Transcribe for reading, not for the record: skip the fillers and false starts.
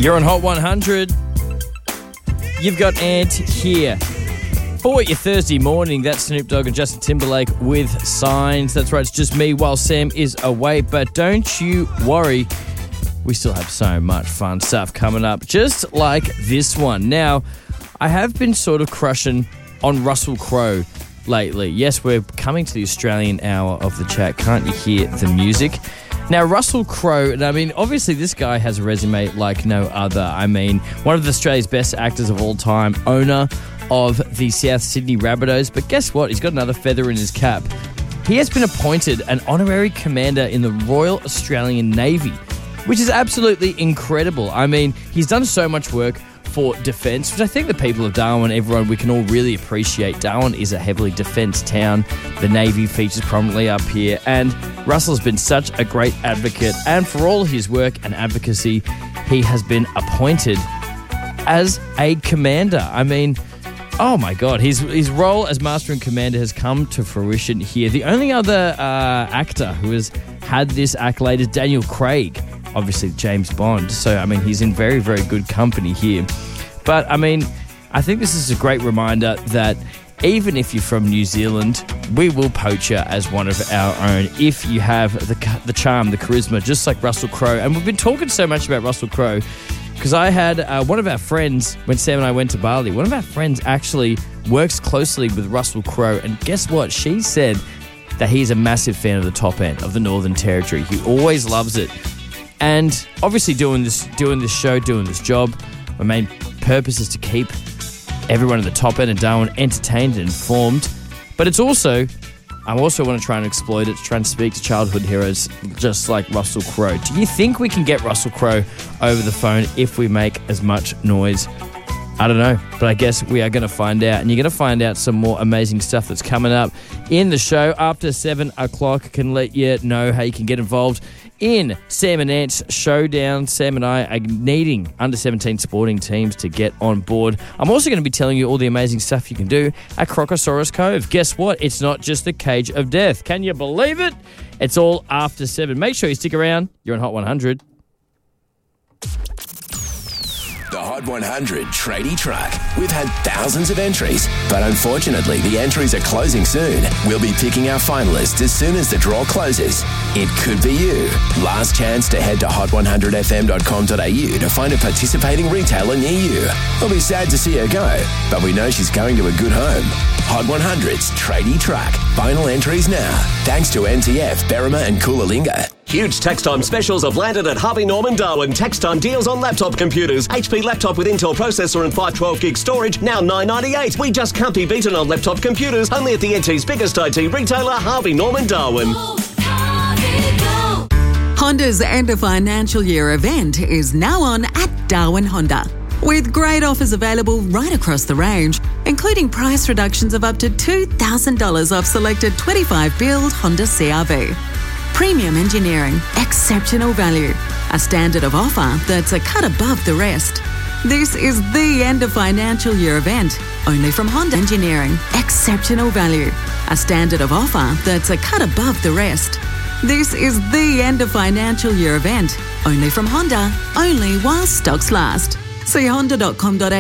You're on Hot 100. You've got Ant here. For your Thursday morning, that's Snoop Dogg and Justin Timberlake with Signs. That's right, it's just me while Sam is away. But don't you worry, we still have so much fun stuff coming up, just like this one. Now, I have been sort of crushing on Russell Crowe lately. Yes, we're coming to the Australian hour of the chat. Can't you hear the music? Now, Russell Crowe, and I mean, obviously this guy has a resume like no other. I mean, one of Australia's best actors of all time, owner of the South Sydney Rabbitohs. But guess what? He's got another feather in his cap. He has been appointed an honorary commander in the Royal Australian Navy, which is absolutely incredible. I mean, he's done so much work for defence, which I think the people of Darwin, everyone, we can all really appreciate. Darwin is a heavily defence town. The Navy features prominently up here, and Russell's been such a great advocate, and for all his work and advocacy, he has been appointed as a commander. I mean, oh my God, his role as Master and Commander has come to fruition here. The only other actor who has had this accolade is Daniel Craig, obviously James Bond. So, I mean, he's in very, very good company here. But, I mean, I think this is a great reminder that even if you're from New Zealand, we will poach you as one of our own if you have the charm, the charisma, just like Russell Crowe. And we've been talking so much about Russell Crowe because I had one of our friends, when Sam and I went to Bali, one of our friends actually works closely with Russell Crowe. And guess what? She said that he's a massive fan of the top end of the Northern Territory. He always loves it. And obviously doing this show, doing this job, my main purpose is to keep everyone at the top end of Darwin entertained and informed. But it's also, I also want to try and exploit it, to try and speak to childhood heroes just like Russell Crowe. Do you think we can get Russell Crowe over the phone if we make as much noise? I don't know, but I guess we are going to find out. And you're going to find out some more amazing stuff that's coming up in the show after 7 o'clock. I can let you know how you can get involved in Sam and Ant's showdown. Sam and I are needing under 17 sporting teams to get on board. I'm also going to be telling you all the amazing stuff you can do at Crocosaurus Cove. Guess what? It's not just the cage of death. Can you believe it? It's all after 7. Make sure you stick around. You're on Hot 100. The Hot 100 Tradie Truck. We've had thousands of entries, but unfortunately the entries are closing soon. We'll be picking our finalists as soon as the draw closes. It could be you. Last chance to head to hot100fm.com.au to find a participating retailer near you. We'll be sad to see her go, but we know she's going to a good home. Hot 100's Tradie Truck. Final entries now. Thanks to NTF, Berrima and Coolalingga. Huge tax time specials have landed at Harvey Norman Darwin. Tax time deals on laptop computers. HP laptop with Intel processor and 512 gig storage, now $9.98. We just can't be beaten on laptop computers. Only at the NT's biggest IT retailer, Harvey Norman Darwin. Honda's end of financial year event is now on at Darwin Honda, with great offers available right across the range, including price reductions of up to $2,000 off selected 25 build Honda CR-V. Premium engineering, exceptional value, a standard of offer that's a cut above the rest. This is the end of financial year event, only from Honda. Engineering, exceptional value, a standard of offer that's a cut above the rest. This is the end of financial year event, only from Honda, only while stocks last. See honda.com.au